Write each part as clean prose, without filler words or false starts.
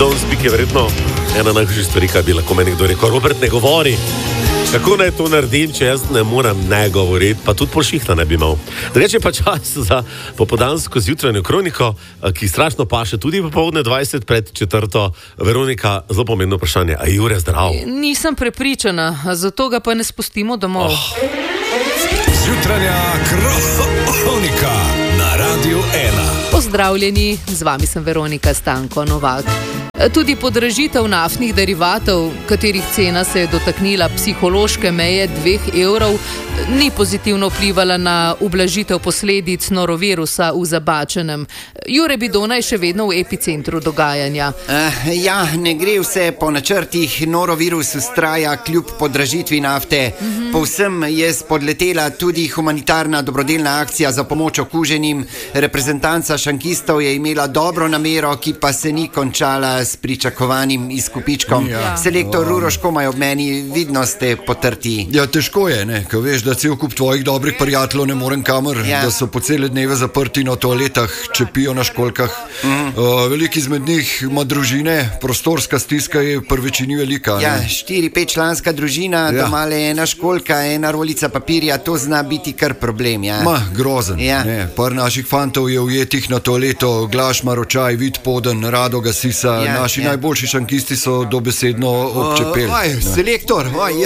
Don't speak je verjetno ena najhujših stvari, kaj bi lahko meni kdo rekel. Robert, ne govori. Kako naj to naredim, če jaz ne morem ne govoriti, pa tudi polšihta ne bi imel. Drugače pa čas za popoldansko zjutranjo kroniko, ki strašno paše tudi popoldne 20 pred 4. Veronika, zelo pomembno vprašanje. A Jure, zdrav? Nisem prepričana, zato ga pa ne spustimo domov. Zjutranja kronika na Radiu 1. Pozdravljeni, z vami sem Veronika Stanko Novak. Tudi podražitev naftnih derivatov, katerih cena se je dotaknila psihološke meje 2 evrov, ni pozitivno vplivala na ublažitev posledic norovirusa v Zabačenem. Jure Bidona je še vedno v epicentru dogajanja. Ne gre vse po načrtih, norovirus vztraja kljub podražitvi nafte. Povsem je spodletela tudi humanitarna dobrodelna akcija za pomoč okuženim. Reprezentanca šankistov je imela dobro namero, ki pa se ni končala s pričakovanim izkupičkom. Selektor Uroš Komaj ob meni, vidno ste potrti. Ja, težko je, ne, ko veš, da cel kup tvojih dobrih prijateljev ne morem kamor, da so po cele dneve zaprti na toaletah, čepijo na školjkah. Veliki izmed njih ima družine, prostorska stiska je pri večini velika. 4-5 članska družina, doma le ena školjka, ena rolica papirja, to zna biti kar problem. Grozen. Par naših fantov je ujetih na toaleto, Glaš Maročaj, Vid Poden, Rado Gasisa, naši najboljši šankisti so dobesedno občepeli. Selektor,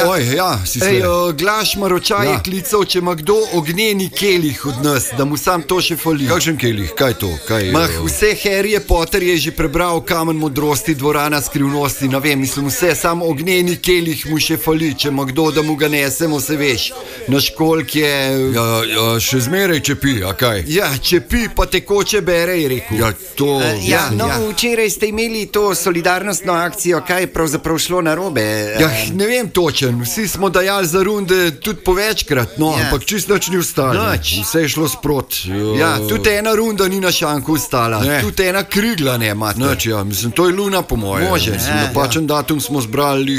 Glaš Maročaj je klical, če ima kdo ognjeni kelih od nas, da mu sam to še fali. Kakšen kelih? Kaj to? Vse Harryje Potter je že prebral, Kamen modrosti, Dvorana skrivnosti, ne vem, mislim vse, samo ognjeni kelih mu še fali, če ima kdo, da mu ga nesemo, se veš. Na školjk je... še zmeraj čepi, a kaj? Čepi, pa tekoče bere, je rekel. Včeraj ste imeli to solidarnostno akcijo, kaj je pravzaprav šlo narobe? Ne vem točen, vsi smo dajali za runde tudi po večkrat, ampak čist nič ni ustalo. Vse je šlo sprot. Tudi ena runda ni na šanku ustala, tudi ena krigla ne ima. Mislim, to je luna po moje. Napačen datum smo zbrali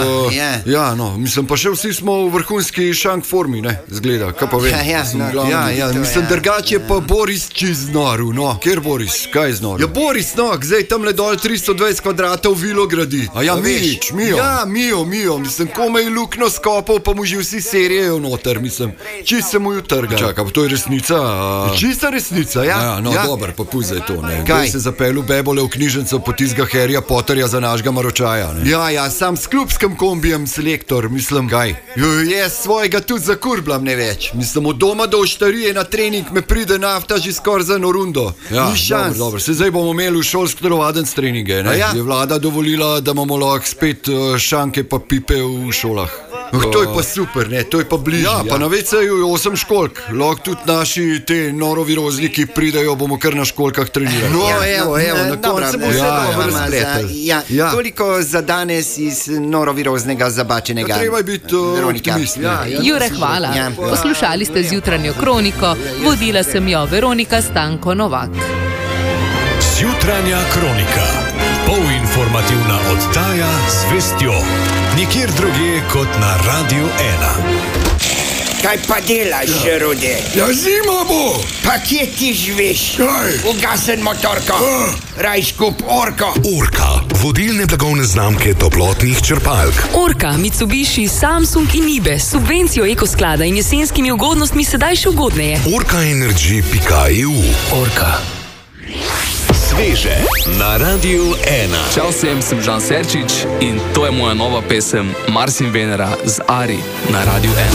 mislim, pa še vsi smo v vrhunski šank formi, ne, zgleda, kaj pa vem. Mislim, drugače je pa Boris čist znoru, Kjer Boris? Kaj je znoru? Boris, zdaj tam le dol 320 kvadratov vilo gradi. Mijo. Mislim, komaj lukno skopal, pa mu že vsi serijejo noter, mislim. Čist se mu ju trga. Čakaj, pa to je resnica? Čista resnica, dober, pa puzaj to, ne. Kaj se zapelu bebole v knjižnico po tizga Harryja Potterja za našega Maročaja, ne. Sam s klubskim kombijem, selektor, mislim. Kaj? Jaz svojega tudi zakurblam, ne več. Mislim, od doma do Oštarije na trening me pride nafta že skoraj za eno rundo. Ni šans. Dobro, se zdaj bomo imeli v šolsko telovadence treninge, ne. Je vlada dovolila, da imamo lahko spet šanke pa pipe v šolah. To je pa super, ne, to je pa bližje. Pa na WC-ju je 8 školjk. Lahko tudi naši te norovirozniki pridejo, bomo kar na školjkah trenirali. Na koncu bo vse dobro razpletel. Toliko za danes iz noroviroznega Zabačenega. Treba je biti optimist. Jure, hvala. Poslušali ste zjutranjo kroniko, vodila sem jo Veronika Stanko Novak. Zjutranja kronika. Polinformativna oddaja z vestjo. Nikjer drugje kot na Radiu 1. Kaj pa delaš, Rode? Zima bo! Pa kje ti živiš? Kaj? Ugasen motorko. Raj skup Orko. Orka, vodilne blagovne znamke toplotnih črpalk. Orka, Mitsubishi, Samsung in Ibe s subvencijo ekosklada in jesenskimi ugodnostmi sedaj še ugodneje. Orkaenergy.eu. Orka. Sveže na Radiu 1. Čau vsem, sem Žan Serčič in to je moja nova pesem Mars in Venera z Ari na Radiu 1.